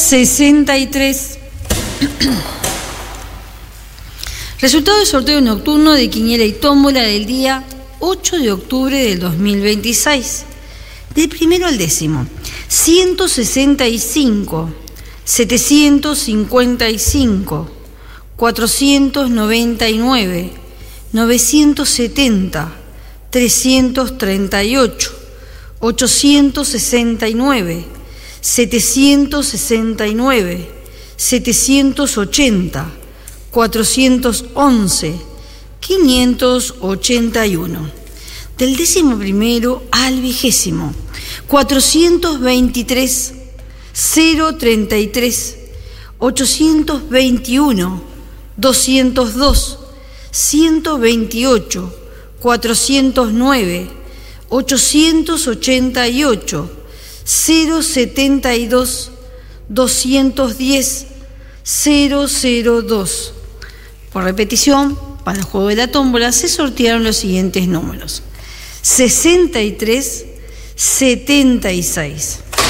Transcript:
63. Resultado del sorteo nocturno de quiniela y tómbola del día 8 de octubre del 2026. Del primero al décimo. 165, 755, 499, 970, 338, 869, 769, 780, 411, 581. Del décimo primero al vigésimo. 423, 033, 821, 202, 128, 409, 888, 072, 210, 002. Por repetición, para el juego de la tómbola se sortearon los siguientes números: 63, 76.